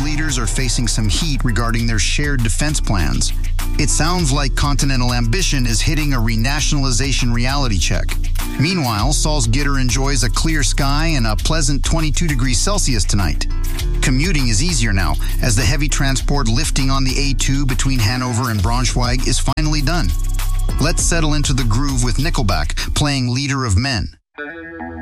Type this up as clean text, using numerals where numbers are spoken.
leaders are facing some heat regarding their shared defense plans. It sounds like Continental Ambition is hitting a renationalization reality check. Meanwhile, Salzgitter enjoys a clear sky and a pleasant 22 degrees Celsius tonight. Commuting is easier now, as the heavy transport lifting on the A2 between Hanover and Braunschweig is finally done. Let's settle into the groove with Nickelback playing Leader of Men.